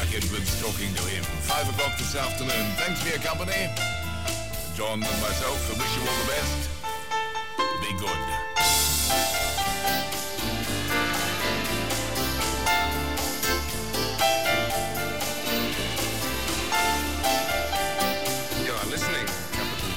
Mark Edwards talking to him. 5 o'clock this afternoon. Thanks for your company. John and myself, I wish you all the best. Be good. You are listening to Capital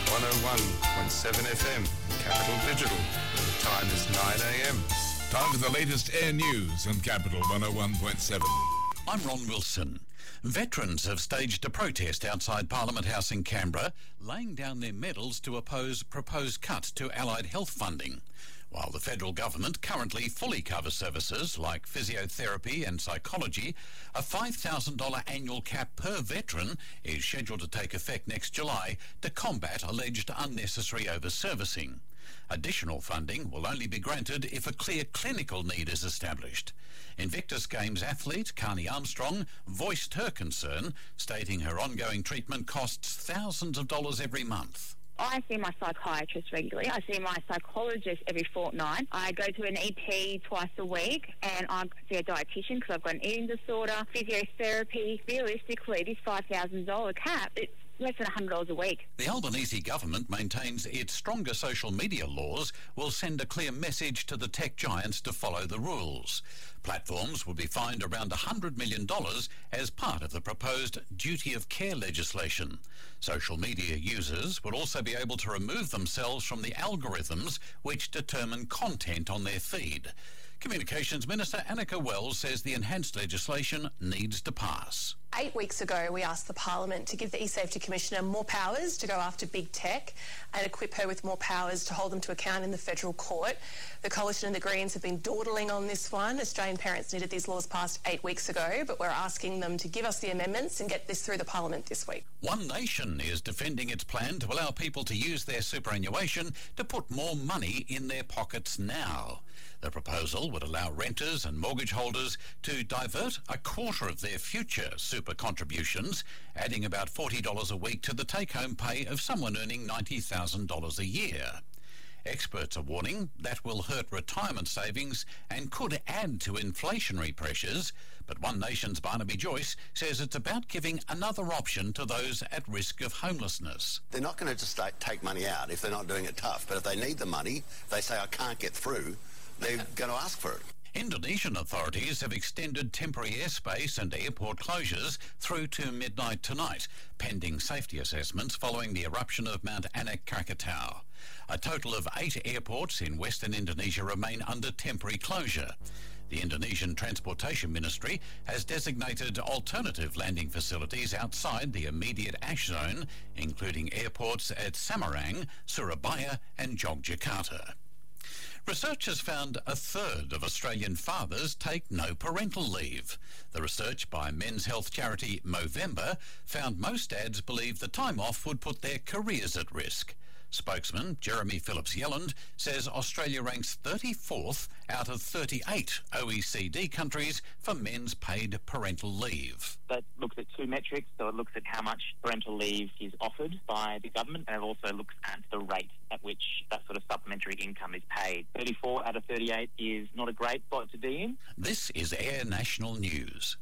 101.7 FM, Capital Digital. The time is 9 a.m. Time for the latest air news on Capital 101.7. I'm Ron Wilson. Veterans have staged a protest outside Parliament House in Canberra, laying down their medals to oppose proposed cuts to allied health funding. While the federal government currently fully covers services like physiotherapy and psychology, a $5,000 annual cap per veteran is scheduled to take effect next July to combat alleged unnecessary over-servicing. Additional funding will only be granted if a clear clinical need is established. Invictus Games athlete Carney Armstrong voiced her concern, stating her ongoing treatment costs thousands of dollars every month. I see my psychiatrist regularly. I see my psychologist every fortnight. I go to an EP twice a week, and I see a dietitian because I've got an eating disorder, physiotherapy. Realistically, this $5,000 cap, it's less than $100 a week. The Albanese government maintains its stronger social media laws will send a clear message to the tech giants to follow the rules. Platforms will be fined around $100 million as part of the proposed duty of care legislation. Social media users will also be able to remove themselves from the algorithms which determine content on their feed. Communications Minister Annika Wells says the enhanced legislation needs to pass. 8 weeks ago, we asked the Parliament to give the eSafety Commissioner more powers to go after big tech and equip her with more powers to hold them to account in the federal court. The Coalition and the Greens have been dawdling on this one. Australian parents needed these laws passed 8 weeks ago, but we're asking them to give us the amendments and get this through the Parliament this week. One Nation is defending its plan to allow people to use their superannuation to put more money in their pockets now. The proposal would allow renters and mortgage holders to divert a quarter of their future super contributions, adding about $40 a week to the take-home pay of someone earning $90,000 a year. Experts are warning that will hurt retirement savings and could add to inflationary pressures, but One Nation's Barnaby Joyce says it's about giving another option to those at risk of homelessness. They're not going to just take money out if they're not doing it tough, but if they need the money, they say, I can't get through, they're going to ask for it. Indonesian authorities have extended temporary airspace and airport closures through to midnight tonight, pending safety assessments following the eruption of Mount Anak Krakatau. A total of 8 airports in western Indonesia remain under temporary closure. The Indonesian Transportation Ministry has designated alternative landing facilities outside the immediate ash zone, including airports at Samarang, Surabaya and Yogyakarta. Researchers found a third of Australian fathers take no parental leave. The research by men's health charity Movember found most dads believe the time off would put their careers at risk. Spokesman Jeremy Phillips-Yelland says Australia ranks 34th out of 38 OECD countries for men's paid parental leave. That looks at 2 metrics, so it looks at how much parental leave is offered by the government, and it also looks at the rate at which that sort of supplementary income is paid. 34 out of 38 is not a great spot to be in. This is Air National News.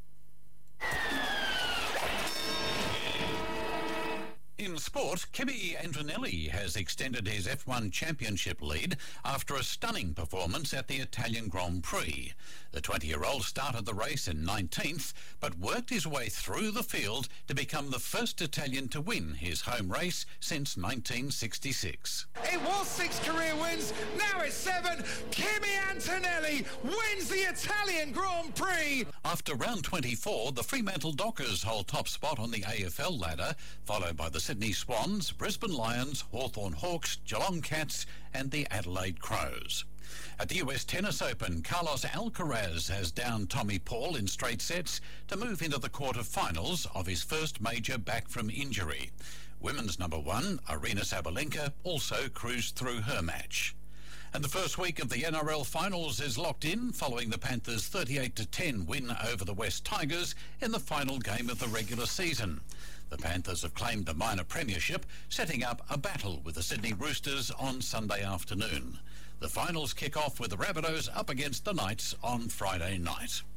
In sport, Kimi Antonelli has extended his F1 championship lead after a stunning performance at the Italian Grand Prix. The 20-year-old started the race in 19th, but worked his way through the field to become the first Italian to win his home race since 1966. It was 6 career wins, now it's 7. Kimi Antonelli wins the Italian Grand Prix. After round 24, the Fremantle Dockers hold top spot on the AFL ladder, followed by the Sydney Swans, Brisbane Lions, Hawthorn Hawks, Geelong Cats and the Adelaide Crows. At the US Tennis Open, Carlos Alcaraz has downed Tommy Paul in straight sets to move into the quarter-finals of his first major back from injury. Women's number 1, Aryna Sabalenka, also cruised through her match. And the first week of the NRL Finals is locked in following the Panthers' 38-10 win over the West Tigers in the final game of the regular season. The Panthers have claimed the minor premiership, setting up a battle with the Sydney Roosters on Sunday afternoon. The finals kick off with the Rabbitohs up against the Knights on Friday night.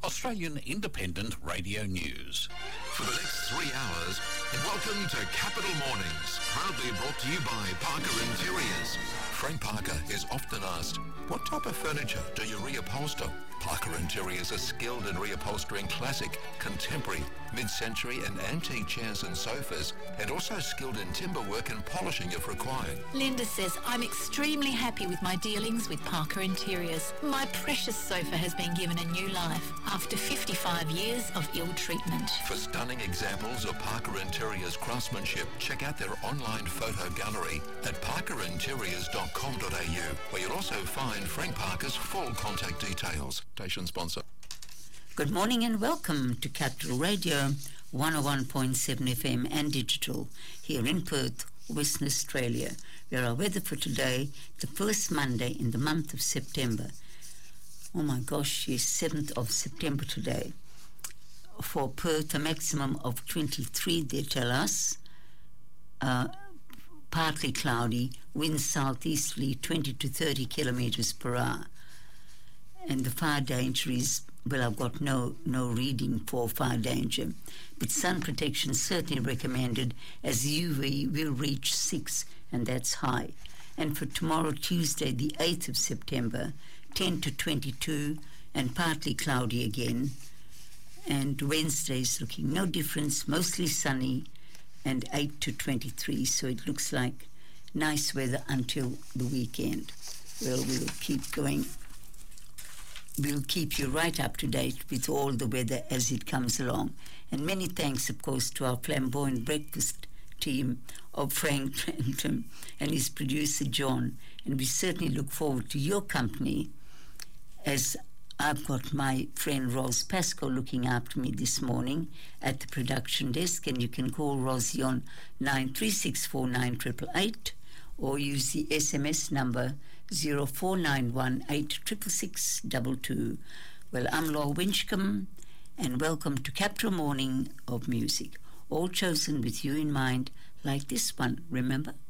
Australian Independent Radio News. For the next 3 hours, welcome to Capital Mornings, proudly brought to you by Parker Interiors. Frank Parker is often asked, what type of furniture do you reupholster? Parker Interiors are skilled in reupholstering classic, contemporary, mid-century and antique chairs and sofas, and also skilled in timber work and polishing if required. Linda says, I'm extremely happy with my dealings with Parker Interiors. My precious sofa has been given a new life after 55 years of ill treatment. For stunning examples of Parker Interiors craftsmanship, check out their online photo gallery at parkerinteriors.com.au, where you'll also find Frank Parker's full contact details. Station sponsor. Good morning and welcome to Capital Radio 101.7 FM and digital here in Perth, Western Australia, where our weather for today, the first Monday in the month of September. Oh my gosh, it's 7th of September today. For Perth, a maximum of 23, they tell us. Partly cloudy, winds southeasterly 20 to 30 kilometres per hour. And the fire danger is, well, I've got no reading for fire danger, but sun protection certainly recommended, as UV will reach 6, and that's high. And for tomorrow, Tuesday, the 8th of September, 10 to 22, and partly cloudy again. And Wednesday's looking no difference, mostly sunny, and 8 to 23, so it looks like nice weather until the weekend. Well, we'll keep going. We'll keep you right up to date with all the weather as it comes along. And many thanks, of course, to our flamboyant breakfast team of Frank Trentham and his producer, John. And we certainly look forward to your company, as I've got my friend Ros Pascoe looking after me this morning at the production desk. And you can call Rosie on 93649888 or use the SMS number 0491866622. Well, I'm Laura Winchcombe, and welcome to Capital Morning of Music, all chosen with you in mind, like this one, remember?